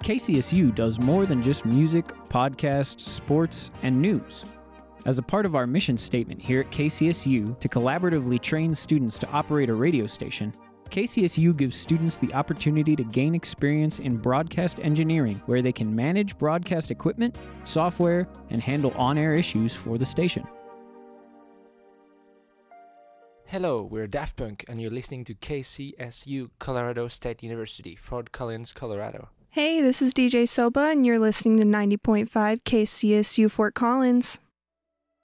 KCSU does more than just music, podcasts, sports, and news. As a part of our mission statement here at KCSU to collaboratively train students to operate a radio station, KCSU gives students the opportunity to gain experience in broadcast engineering, where they can manage broadcast equipment, software, and handle on-air issues for the station. Hello, we're Daft Punk, and you're listening to KCSU, Colorado State University, Fort Collins, Colorado. Hey, this is DJ Soba, and you're listening to 90.5 KCSU Fort Collins.